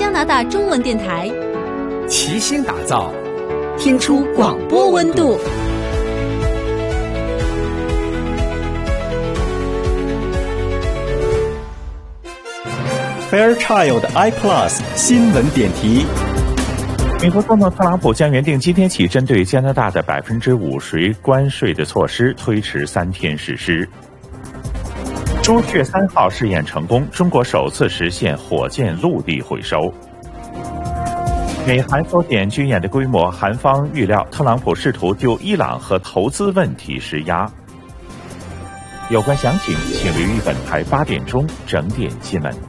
加拿大中文电台， 齐心打造， 听出广播温度。 Fairchild iPlus 新闻点题。 美国总统特朗普将原定今天起针对加拿大的50%关税的措施推迟3天实施。朱雀3号试验成功，中国首次实现火箭陆地回收。美韩缩减军演的规模，韩方预料特朗普试图就伊朗和投资问题施压。有关详情，请留意本台8点钟整点新闻。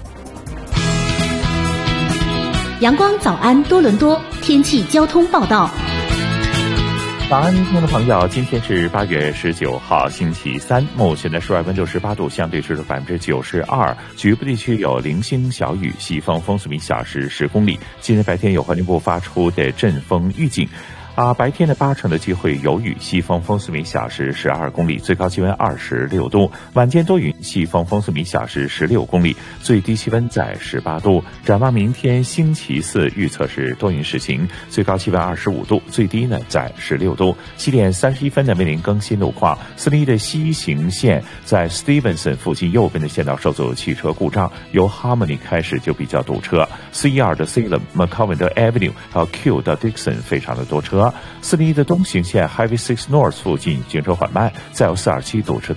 阳光早安多伦多天气交通报道。 早安，听众朋友，今天是8月19号，星期三，目前的室外温度18度，相对湿度92%，局部地区有零星小雨，西风风速每小时10公里。今天白天有环境部发出的阵风预警。白天的80%的机会有雨，西风风速每小时12公里，最高气温26度。晚间多云，西风风速每小时16公里，最低气温在18度。展望明天星期四，预测是多云时晴，最高气温25度，最低呢在16度。7点31分的为您更新路况，401的西行线在 Stevenson 附近右边的线道受阻，汽车故障，由 Harmony 开始就比较堵车。412的 Salem、McCowan 的 Avenue 还有 Q 到 Dixon 非常的多车。401的东行线 Highway 6 North 附近行车缓慢，再有427堵车的